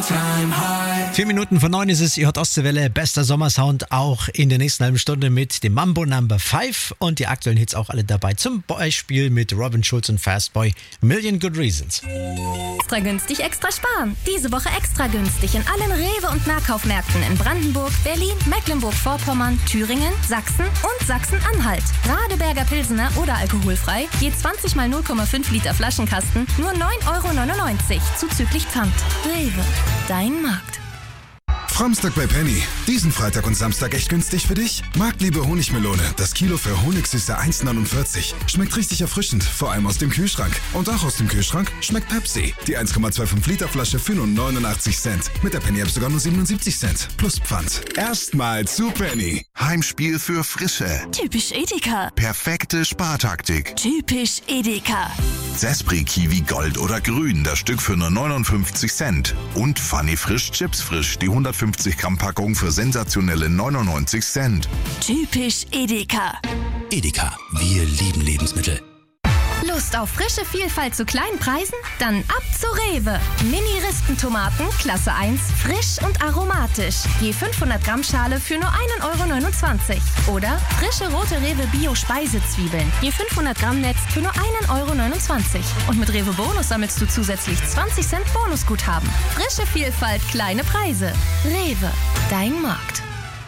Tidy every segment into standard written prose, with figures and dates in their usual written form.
4 Minuten vor 9 ist es, ihr hört Ostseewelle, bester Sommersound auch in der nächsten halben Stunde mit dem Mambo Number 5 und die aktuellen Hits auch alle dabei. Zum Beispiel mit Robin Schulz und Fastboy, Million Good Reasons. Extra günstig, extra sparen. Diese Woche extra günstig in allen Rewe- und Nahkaufmärkten in Brandenburg, Berlin, Mecklenburg-Vorpommern, Thüringen, Sachsen und Sachsen-Anhalt. Radeberger Pilsener oder alkoholfrei, je 20 mal 0,5 Liter Flaschenkasten, nur 9,99 € zuzüglich Pfand. Rewe, dein Markt. Framstag bei Penny. Diesen Freitag und Samstag echt günstig für dich? Marktliebe Honigmelone. Das Kilo für Honigsüße 1,49. Schmeckt richtig erfrischend, vor allem aus dem Kühlschrank. Und auch aus dem Kühlschrank schmeckt Pepsi. Die 1,25 Liter Flasche für nur 89 Cent. Mit der Penny-App sogar nur 77 Cent. Plus Pfand. Erstmal zu Penny. Heimspiel für Frische. Typisch Edeka. Perfekte Spartaktik. Typisch Edeka. Zespri Kiwi Gold oder Grün, das Stück für nur 59 Cent. Und Funny Frisch Chips Frisch, die 150 Gramm Packung für sensationelle 99 Cent. Typisch Edeka. Edeka, wir lieben Lebensmittel. Lust auf frische Vielfalt zu kleinen Preisen? Dann ab zu Rewe. Mini-Rispentomaten, Klasse 1, frisch und aromatisch. Je 500 Gramm Schale für nur 1,29 €. Oder frische rote Rewe Bio-Speisezwiebeln. Je 500 Gramm Netz für nur 1,29 €. Und mit Rewe Bonus sammelst du zusätzlich 20 Cent Bonusguthaben. Frische Vielfalt, kleine Preise. Rewe, dein Markt.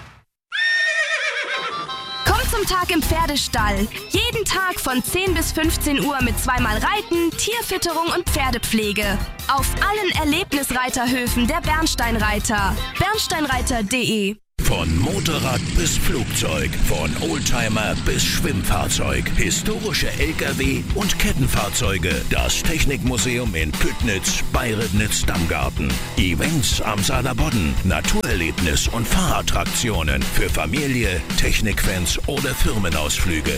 Zum Tag im Pferdestall. Jeden Tag von 10 bis 15 Uhr mit zweimal Reiten, Tierfütterung und Pferdepflege. Auf allen Erlebnisreiterhöfen der Bernsteinreiter. Bernsteinreiter.de. Von Motorrad bis Flugzeug, von Oldtimer bis Schwimmfahrzeug, historische LKW und Kettenfahrzeuge. Das Technikmuseum in Püttnitz, Bayrednitz-Damgarten. Events am Saarlandbodden, Naturerlebnis und Fahrattraktionen für Familie, Technikfans oder Firmenausflüge.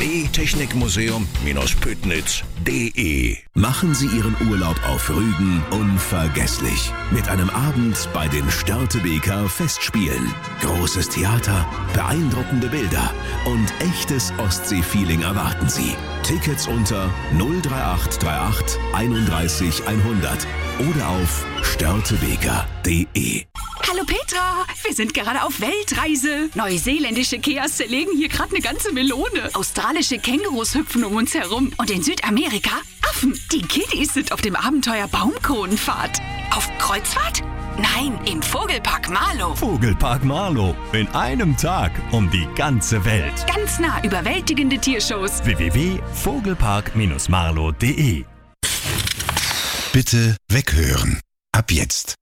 www.technikmuseum-püttnitz.de. Machen Sie Ihren Urlaub auf Rügen unvergesslich. Mit einem Abend bei den Störtebeker Festspielen. Großes Theater, beeindruckende Bilder und echtes Ostsee-Feeling erwarten Sie. Tickets unter 03838 31 100 oder auf störtebeker.de. Hallo Petra, wir sind gerade auf Weltreise. Neuseeländische Keas zerlegen hier gerade eine ganze Melone. Australische Kängurus hüpfen um uns herum. Und in Südamerika Affen. Die Kiddies sind auf dem Abenteuer Baumkronenfahrt. Auf Kreuzfahrt? Nein, im Vogelpark Marlow. Vogelpark Marlow. In einem Tag um die ganze Welt. Ganz nah überwältigende Tiershows. www.vogelpark-marlow.de. Bitte weghören. Ab jetzt.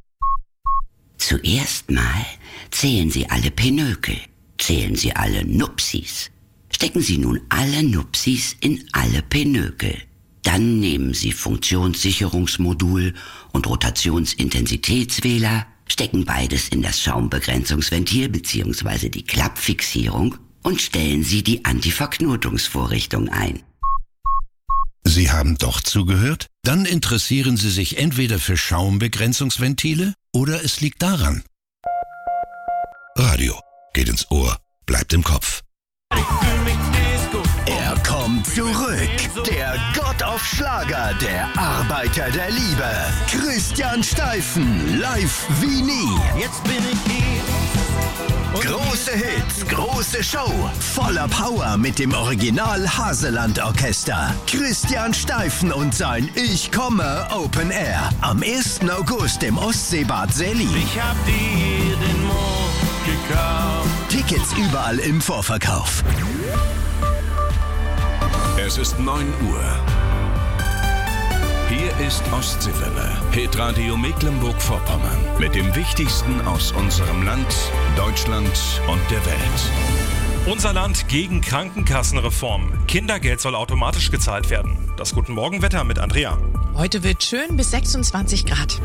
Zuerst mal zählen Sie alle Pinökel. Zählen Sie alle Nupsis. Stecken Sie nun alle Nupsis in alle Pinökel. Dann nehmen Sie Funktionssicherungsmodul und Rotationsintensitätswähler, stecken beides in das Schaumbegrenzungsventil bzw. die Klappfixierung und stellen Sie die Antiverknotungsvorrichtung ein. Sie haben doch zugehört? Dann interessieren Sie sich entweder für Schaumbegrenzungsventile oder es liegt daran. Radio geht ins Ohr, bleibt im Kopf. Er kommt zurück. Der Gott auf Schlager, der Arbeiter der Liebe. Christian Steifen, live wie nie. Jetzt bin ich hier. Große Hits, große Show. Voller Power mit dem Original Haseland Orchester. Christian Steifen und sein Ich komme Open Air. Am 1. August im Ostseebad Selin. Ich hab dir den Mond gekauft. Tickets überall im Vorverkauf. Es ist 9 Uhr. Hier ist Ostseewelle, Hitradio Mecklenburg-Vorpommern. Mit dem Wichtigsten aus unserem Land, Deutschland und der Welt. Unser Land gegen Krankenkassenreform. Kindergeld soll automatisch gezahlt werden. Das Guten Morgen Wetter mit Andrea. Heute wird schön bis 26 Grad.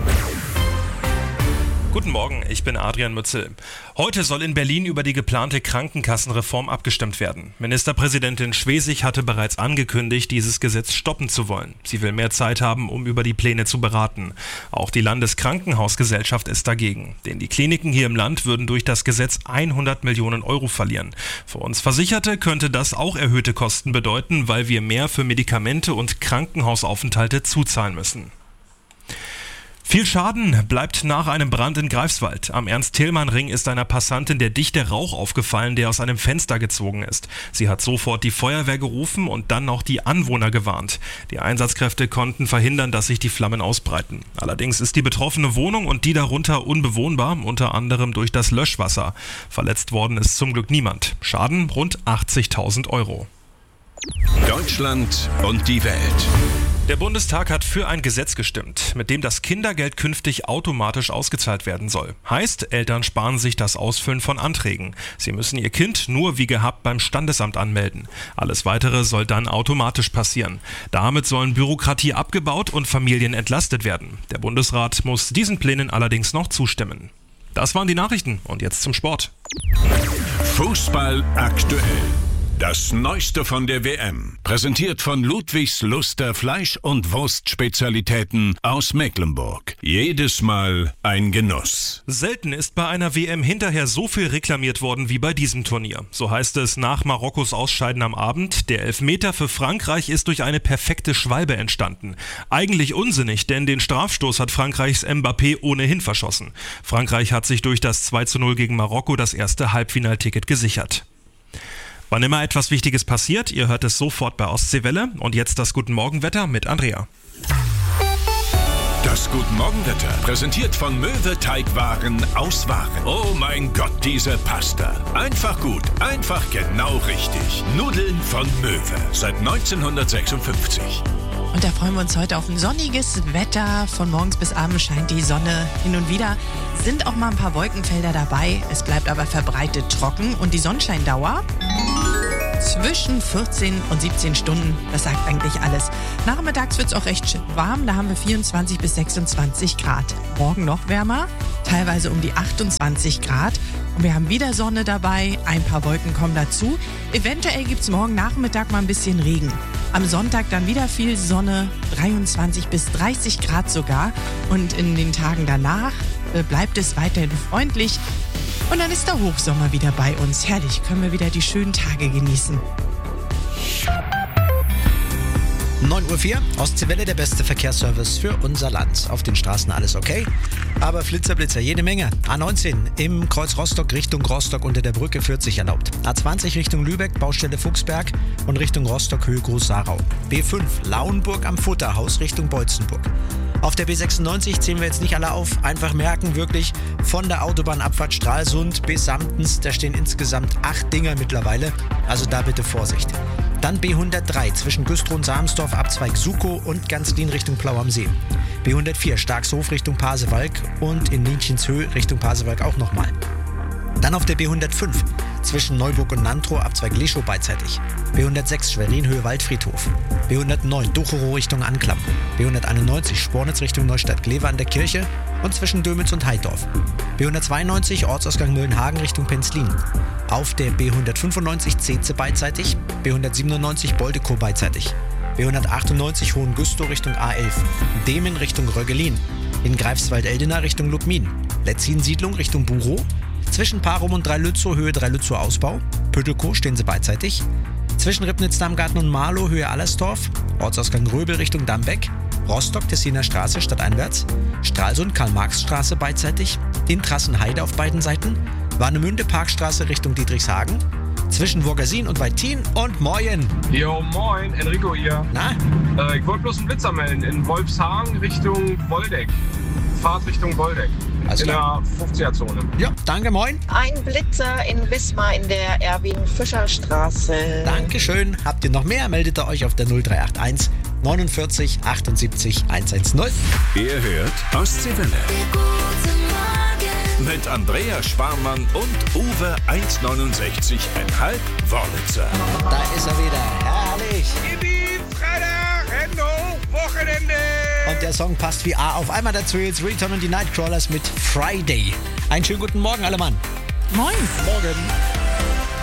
Guten Morgen, ich bin Adrian Mützel. Heute soll in Berlin über die geplante Krankenkassenreform abgestimmt werden. Ministerpräsidentin Schwesig hatte bereits angekündigt, dieses Gesetz stoppen zu wollen. Sie will mehr Zeit haben, um über die Pläne zu beraten. Auch die Landeskrankenhausgesellschaft ist dagegen. Denn die Kliniken hier im Land würden durch das Gesetz 100 Millionen Euro verlieren. Für uns Versicherte könnte das auch erhöhte Kosten bedeuten, weil wir mehr für Medikamente und Krankenhausaufenthalte zuzahlen müssen. Viel Schaden bleibt nach einem Brand in Greifswald. Am Ernst-Thälmann-Ring ist einer Passantin der dichte Rauch aufgefallen, der aus einem Fenster gezogen ist. Sie hat sofort die Feuerwehr gerufen und dann auch die Anwohner gewarnt. Die Einsatzkräfte konnten verhindern, dass sich die Flammen ausbreiten. Allerdings ist die betroffene Wohnung und die darunter unbewohnbar, unter anderem durch das Löschwasser. Verletzt worden ist zum Glück niemand. Schaden rund 80.000 Euro. Deutschland und die Welt. Der Bundestag hat für ein Gesetz gestimmt, mit dem das Kindergeld künftig automatisch ausgezahlt werden soll. Heißt, Eltern sparen sich das Ausfüllen von Anträgen. Sie müssen ihr Kind nur wie gehabt beim Standesamt anmelden. Alles Weitere soll dann automatisch passieren. Damit sollen Bürokratie abgebaut und Familien entlastet werden. Der Bundesrat muss diesen Plänen allerdings noch zustimmen. Das waren die Nachrichten und jetzt zum Sport. Fußball aktuell. Das Neueste von der WM, präsentiert von Ludwigs Luster Fleisch- und Wurstspezialitäten aus Mecklenburg. Jedes Mal ein Genuss. Selten ist bei einer WM hinterher so viel reklamiert worden wie bei diesem Turnier. So heißt es nach Marokkos Ausscheiden am Abend. Der Elfmeter für Frankreich ist durch eine perfekte Schwalbe entstanden. Eigentlich unsinnig, denn den Strafstoß hat Frankreichs Mbappé ohnehin verschossen. Frankreich hat sich durch das 2:0 gegen Marokko das erste Halbfinalticket gesichert. Wann immer etwas Wichtiges passiert, ihr hört es sofort bei Ostseewelle. Und jetzt das Guten Morgenwetter mit Andrea. Das Guten Morgenwetter, präsentiert von Möwe Teigwaren aus Waren. Oh mein Gott, diese Pasta. Einfach gut, einfach genau richtig. Nudeln von Möwe, seit 1956. Und da freuen wir uns heute auf ein sonniges Wetter. Von morgens bis abends scheint die Sonne hin und wieder. Sind auch mal ein paar Wolkenfelder dabei. Es bleibt aber verbreitet trocken. Und die Sonnenscheindauer zwischen 14 und 17 Stunden. Das sagt eigentlich alles. Nachmittags wird es auch recht warm. Da haben wir 24 bis 26 Grad. Morgen noch wärmer, teilweise um die 28 Grad. Und wir haben wieder Sonne dabei. Ein paar Wolken kommen dazu. Eventuell gibt es morgen Nachmittag mal ein bisschen Regen. Am Sonntag dann wieder viel Sonne, 23 bis 30 Grad sogar. Und in den Tagen danach bleibt es weiterhin freundlich. Und dann ist der Hochsommer wieder bei uns. Herrlich, können wir wieder die schönen Tage genießen. 9:04 Uhr, Ostseewelle, der beste Verkehrsservice für unser Land. Auf den Straßen alles okay, aber Flitzer, jede Menge. A19 im Kreuz Rostock Richtung Rostock unter der Brücke 40 erlaubt. A20 Richtung Lübeck, Baustelle Fuchsberg und Richtung Rostock Höhe Groß-Sarau. B5 Lauenburg am Futterhaus Richtung Beutzenburg. Auf der B96 zählen wir jetzt nicht alle auf, einfach merken wirklich, von der Autobahnabfahrt Stralsund bis Samtens, da stehen insgesamt 8 Dinger mittlerweile, also da bitte Vorsicht. Dann B103 zwischen Güstrow und Samsdorf, Abzweig Sukow und Ganzlin Richtung Plau am See. B104 Starkshof Richtung Pasewalk und in Nienchenshöhe Richtung Pasewalk auch nochmal. Dann auf der B105 zwischen Neuburg und Nantrow, Abzweig Leschow beidseitig. B106 Schwerin-Höhe Waldfriedhof. B109 Ducherow Richtung Anklam. B191 Spornitz Richtung Neustadt-Glewe an der Kirche und zwischen Dömitz und Heidorf. B192 Ortsausgang Müllenhagen Richtung Penzlin. Auf der B195 Zeze beidseitig. B197 Boldekow beidseitig. B198 Hohengüstow Richtung A11. Demen Richtung Röggelin. In Greifswald-Eldena Richtung Lubmin. Letzin-Siedlung Richtung Burow. Zwischen Parum und Dreilützow Höhe Dreilützow Ausbau. Püttelkow stehen sie beidseitig. Zwischen Ribnitz-Dammgarten und Marlow Höhe Allersdorf. Ortsausgang Röbel Richtung Dambeck. Rostock-Tessiner Straße stadteinwärts. Stralsund Karl-Marx-Straße beidseitig. In Trassenheide auf beiden Seiten. Warnemünde Parkstraße Richtung Dietrichshagen. Zwischen Wurgersin und Weitin und Moin. Jo, moin, Enrico hier. Na? Ich wollte bloß einen Blitzer melden in Wolfshagen Richtung Woldeck. Fahrt Richtung Woldeck. Alles in klar. Der 50er-Zone. Ja, danke, moin. Ein Blitzer in Wismar in der Erwin-Fischer-Straße. Dankeschön. Habt ihr noch mehr? Meldet ihr euch auf der 0381 49 78 110. Ihr hört Ostseewelle. Mit Andrea Sparmann und Uwe 1,69,5 Wörlitzer. Da ist er wieder. Herrlich. Freitag, Hände hoch, Wochenende. Und der Song passt wie A auf einmal dazu. Jetzt Return und die Nightcrawlers mit Friday. Einen schönen guten Morgen, alle Mann. Moin. Morgen.